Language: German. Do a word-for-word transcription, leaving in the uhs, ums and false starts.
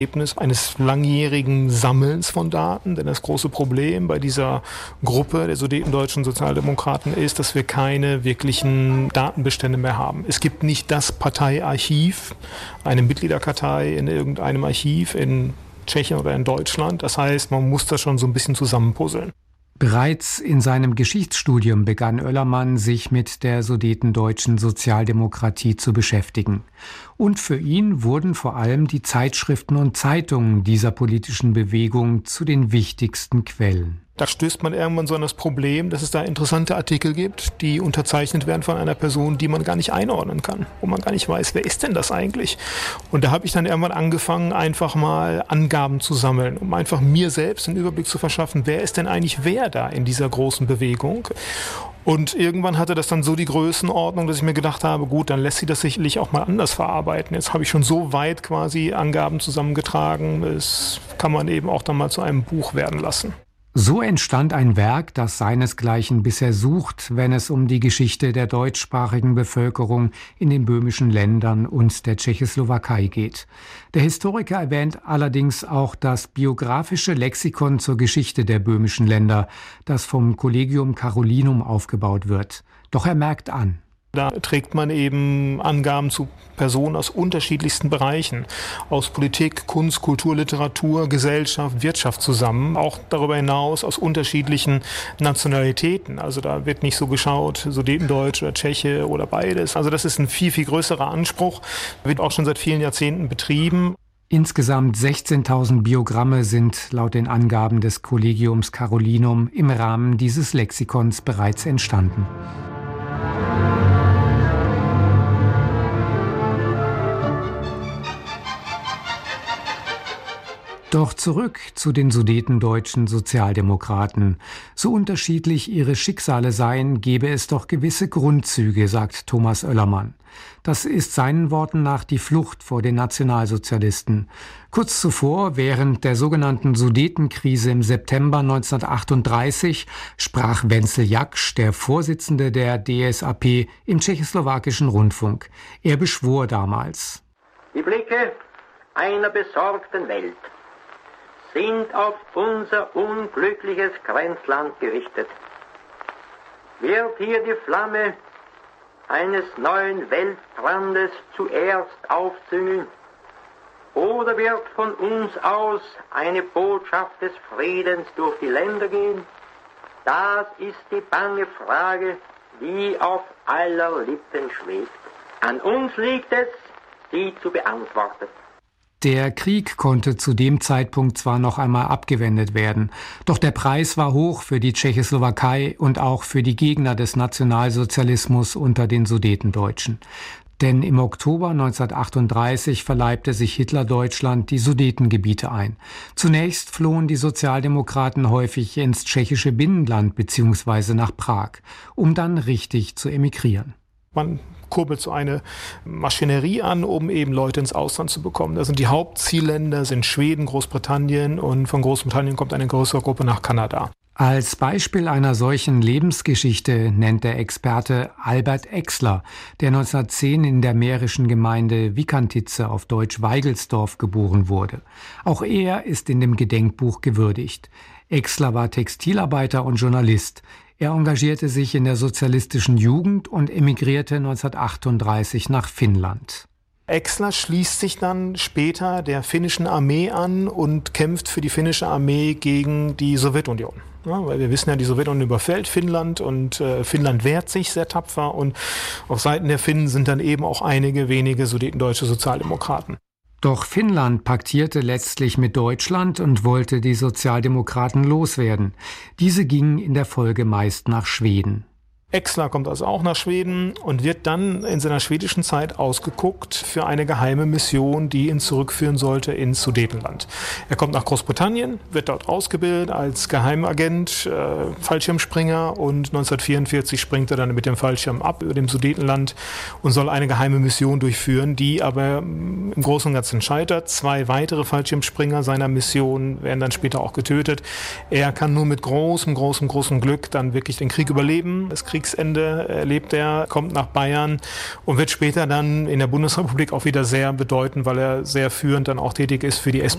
Ergebnis eines langjährigen Sammelns von Daten, denn das große Problem bei dieser Gruppe der sudetendeutschen Sozialdemokraten ist, dass wir keine wirklichen Datenbestände mehr haben. Es gibt nicht das Parteiarchiv, eine Mitgliederkartei in irgendeinem Archiv in Tschechien oder in Deutschland. Das heißt, man muss das schon so ein bisschen zusammenpuzzeln. Bereits in seinem Geschichtsstudium begann Oellermann, sich mit der sudetendeutschen Sozialdemokratie zu beschäftigen. Und für ihn wurden vor allem die Zeitschriften und Zeitungen dieser politischen Bewegung zu den wichtigsten Quellen. Da stößt man irgendwann so an das Problem, dass es da interessante Artikel gibt, die unterzeichnet werden von einer Person, die man gar nicht einordnen kann, wo man gar nicht weiß, wer ist denn das eigentlich? Und da habe ich dann irgendwann angefangen, einfach mal Angaben zu sammeln, um einfach mir selbst einen Überblick zu verschaffen, wer ist denn eigentlich wer da in dieser großen Bewegung? Und irgendwann hatte das dann so die Größenordnung, dass ich mir gedacht habe, gut, dann lässt sich das sicherlich auch mal anders verarbeiten. Jetzt habe ich schon so weit quasi Angaben zusammengetragen, das kann man eben auch dann mal zu einem Buch werden lassen. So entstand ein Werk, das seinesgleichen bisher sucht, wenn es um die Geschichte der deutschsprachigen Bevölkerung in den böhmischen Ländern und der Tschechoslowakei geht. Der Historiker erwähnt allerdings auch das biografische Lexikon zur Geschichte der böhmischen Länder, das vom Collegium Carolinum aufgebaut wird. Doch er merkt an: Da trägt man eben Angaben zu Personen aus unterschiedlichsten Bereichen, aus Politik, Kunst, Kultur, Literatur, Gesellschaft, Wirtschaft zusammen, auch darüber hinaus aus unterschiedlichen Nationalitäten. Also da wird nicht so geschaut, Sudetendeutsch oder Tscheche oder beides. Also das ist ein viel, viel größerer Anspruch, wird auch schon seit vielen Jahrzehnten betrieben. Insgesamt sechzehntausend Biogramme sind laut den Angaben des Collegiums Carolinum im Rahmen dieses Lexikons bereits entstanden. Doch zurück zu den sudetendeutschen Sozialdemokraten. So unterschiedlich ihre Schicksale seien, gebe es doch gewisse Grundzüge, sagt Thomas Oellermann. Das ist seinen Worten nach die Flucht vor den Nationalsozialisten. Kurz zuvor, während der sogenannten Sudetenkrise im September neunzehnhundertachtunddreißig, sprach Wenzel Jaksch, der Vorsitzende der D S A P, im tschechoslowakischen Rundfunk. Er beschwor damals: Die Blicke einer besorgten Welt sind auf unser unglückliches Grenzland gerichtet. Wird hier die Flamme eines neuen Weltbrandes zuerst aufzüngeln, oder wird von uns aus eine Botschaft des Friedens durch die Länder gehen? Das ist die bange Frage, die auf aller Lippen schwebt. An uns liegt es, sie zu beantworten. Der Krieg konnte zu dem Zeitpunkt zwar noch einmal abgewendet werden, doch der Preis war hoch für die Tschechoslowakei und auch für die Gegner des Nationalsozialismus unter den Sudetendeutschen. Denn im Oktober neunzehnhundertachtunddreißig verleibte sich Hitler-Deutschland die Sudetengebiete ein. Zunächst flohen die Sozialdemokraten häufig ins tschechische Binnenland bzw. nach Prag, um dann richtig zu emigrieren. Man kurbelt so eine Maschinerie an, um eben Leute ins Ausland zu bekommen. Da sind die Hauptzielländer sind Schweden, Großbritannien, und von Großbritannien kommt eine größere Gruppe nach Kanada. Als Beispiel einer solchen Lebensgeschichte nennt der Experte Albert Exler, der neunzehnhundertzehn in der mährischen Gemeinde Vikantice, auf Deutsch Weigelsdorf, geboren wurde. Auch er ist in dem Gedenkbuch gewürdigt. Exler war Textilarbeiter und Journalist. Er engagierte sich in der sozialistischen Jugend und emigrierte neunzehnhundertachtunddreißig nach Finnland. Exler schließt sich dann später der finnischen Armee an und kämpft für die finnische Armee gegen die Sowjetunion. Ja, weil wir wissen ja, die Sowjetunion überfällt Finnland und äh, Finnland wehrt sich sehr tapfer, und auf Seiten der Finnen sind dann eben auch einige wenige sudetendeutsche Sozialdemokraten. Doch Finnland paktierte letztlich mit Deutschland und wollte die Sozialdemokraten loswerden. Diese gingen in der Folge meist nach Schweden. Exler kommt also auch nach Schweden und wird dann in seiner schwedischen Zeit ausgeguckt für eine geheime Mission, die ihn zurückführen sollte ins Sudetenland. Er kommt nach Großbritannien, wird dort ausgebildet als Geheimagent, äh, Fallschirmspringer, und neunzehnhundertvierundvierzig springt er dann mit dem Fallschirm ab über dem Sudetenland und soll eine geheime Mission durchführen, die aber im Großen und Ganzen scheitert. Zwei weitere Fallschirmspringer seiner Mission werden dann später auch getötet. Er kann nur mit großem, großem, großem Glück dann wirklich den Krieg überleben. Das Krieg Kriegsende erlebt er, kommt nach Bayern und wird später dann in der Bundesrepublik auch wieder sehr bedeutend, weil er sehr führend dann auch tätig ist für die S